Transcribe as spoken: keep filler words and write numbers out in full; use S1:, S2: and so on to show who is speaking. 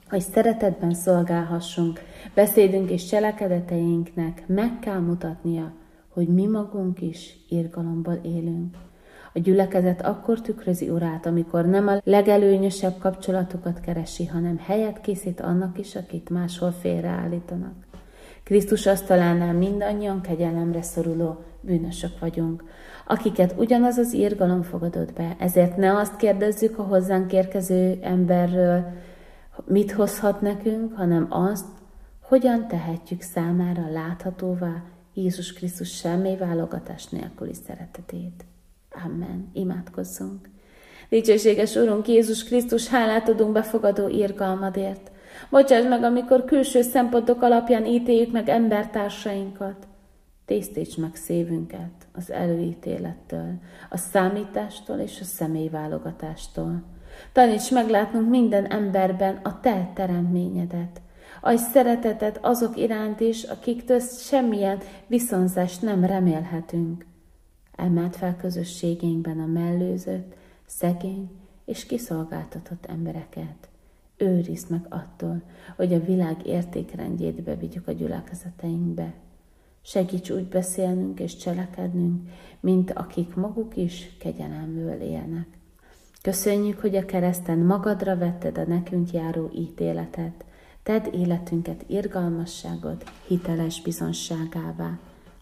S1: hogy szeretetben szolgálhassunk, beszédünk és cselekedeteinknek meg kell mutatnia, hogy mi magunk is irgalomból élünk. A gyülekezet akkor tükrözi Urát, amikor nem a legelőnyösebb kapcsolatokat keresi, hanem helyet készít annak is, akit máshol félreállítanak. Krisztus asztalánál mindannyian kegyelemre szoruló bűnösök vagyunk, akiket ugyanaz az irgalom fogadott be. Ezért ne azt kérdezzük a hozzánk érkező emberről, mit hozhat nekünk, hanem azt, hogyan tehetjük számára láthatóvá Jézus Krisztus semmi válogatás nélküli szeretetét. Amen. Imádkozzunk. Dicsőséges Urunk Jézus Krisztus, hálát adunk befogadó irgalmadért. Bocsáss meg, amikor külső szempontok alapján ítéljük meg embertársainkat. Tisztíts meg szívünket az előítélettől, a számítástól és a személyválogatástól. Taníts meglátnunk minden emberben a Te teremtményedet. Adj szeretetet azok iránt is, akiktől semmilyen viszonzást nem remélhetünk. Emeld fel közösségeinkben a mellőzött, szegény és kiszolgáltatott embereket. Őrizd meg attól, hogy a világ értékrendjét bevigyük a gyülekezeteinkbe. Segíts úgy beszélnünk és cselekednünk, mint akik maguk is kegyelemből élnek. Köszönjük, hogy a kereszten magadra vetted a nekünk járó ítéletet. Tedd életünket irgalmasságod hiteles bizonságává.